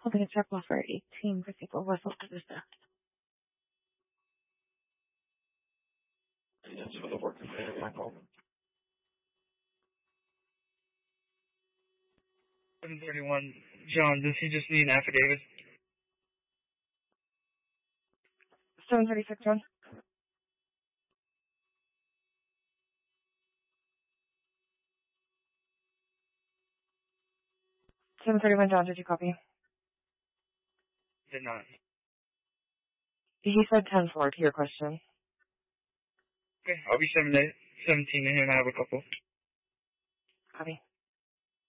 Holding a check offer 18 for people Whistle to the staff. That's for the work of Michael. 731. John, does he just need an affidavit? 736, John. 731, John, did you copy? Did not. He said 10-4 to your question. Okay, I'll be 17 in here and I have a couple. Copy.